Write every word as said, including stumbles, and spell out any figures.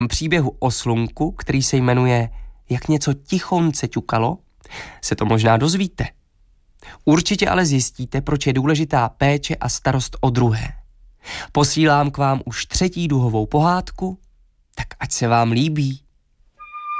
příběhu o slunku, který se jmenuje Jak něco tichonce ťukalo, se to možná dozvíte. Určitě ale zjistíte, proč je důležitá péče a starost o druhé. Posílám k vám už třetí duhovou pohádku, tak ať se vám líbí.